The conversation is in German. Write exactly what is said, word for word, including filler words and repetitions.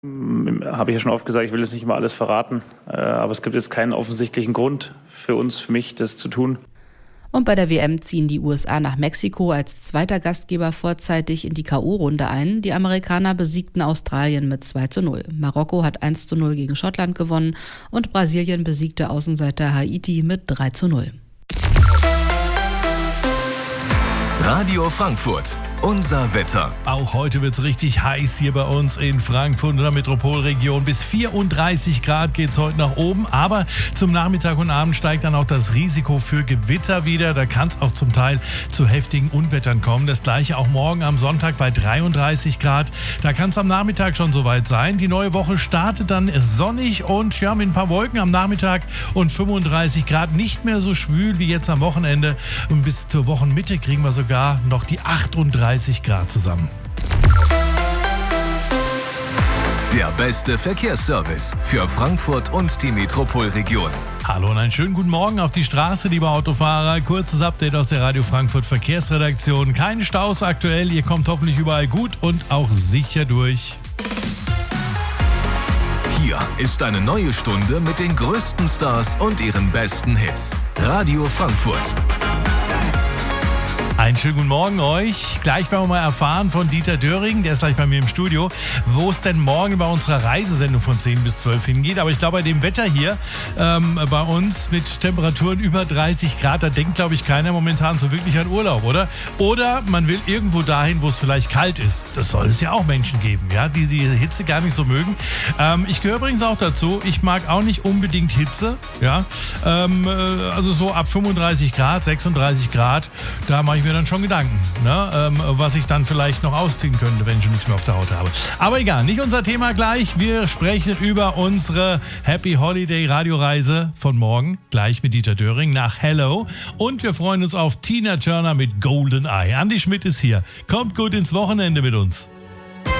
Habe ich ja schon oft gesagt, ich will jetzt nicht immer alles verraten, aber es gibt jetzt keinen offensichtlichen Grund für uns, für mich, das zu tun. Und bei der W M ziehen die U S A nach Mexiko als zweiter Gastgeber vorzeitig in die K O-Runde ein. Die Amerikaner besiegten Australien mit zwei zu null. Marokko hat eins zu null gegen Schottland gewonnen und Brasilien besiegte Außenseiter Haiti mit drei zu null. Radio Frankfurt. Unser Wetter. Auch heute wird es richtig heiß hier bei uns in Frankfurt und der Metropolregion. Bis vierunddreißig Grad geht es heute nach oben. Aber zum Nachmittag und Abend steigt dann auch das Risiko für Gewitter wieder. Da kann es auch zum Teil zu heftigen Unwettern kommen. Das gleiche auch morgen am Sonntag bei dreiunddreißig Grad. Da kann es am Nachmittag schon soweit sein. Die neue Woche startet dann sonnig und ja, mit ein paar Wolken am Nachmittag und fünfunddreißig Grad. Nicht mehr so schwül wie jetzt am Wochenende. Und bis zur Wochenmitte kriegen wir sogar noch die achtunddreißig Grad zusammen. Der beste Verkehrsservice für Frankfurt und die Metropolregion. Hallo und einen schönen guten Morgen auf die Straße, liebe Autofahrer. Kurzes Update aus der Radio Frankfurt Verkehrsredaktion. Keine Staus aktuell, ihr kommt hoffentlich überall gut und auch sicher durch. Hier ist eine neue Stunde mit den größten Stars und ihren besten Hits. Radio Frankfurt. Einen schönen guten Morgen euch. Gleich werden wir mal erfahren von Dieter Döring, der ist gleich bei mir im Studio, wo es denn morgen bei unserer Reisesendung von zehn bis zwölf hingeht. Aber ich glaube, bei dem Wetter hier ähm, bei uns mit Temperaturen über dreißig Grad, da denkt, glaube ich, keiner momentan so wirklich an Urlaub, oder? Oder man will irgendwo dahin, wo es vielleicht kalt ist. Das soll es ja auch Menschen geben, ja, die die Hitze gar nicht so mögen. Ähm, ich gehöre übrigens auch dazu. Ich mag auch nicht unbedingt Hitze, ja. Ähm, also so ab fünfunddreißig Grad, sechsunddreißig Grad, da mache ich mir dann schon Gedanken, ne? ähm, was ich dann vielleicht noch ausziehen könnte, wenn ich schon nichts mehr auf der Haut habe. Aber egal, nicht unser Thema gleich. Wir sprechen über unsere Happy Holiday Radioreise von morgen, gleich mit Dieter Döring nach Hello. Und wir freuen uns auf Tina Turner mit Golden Eye. Andi Schmidt ist hier. Kommt gut ins Wochenende mit uns.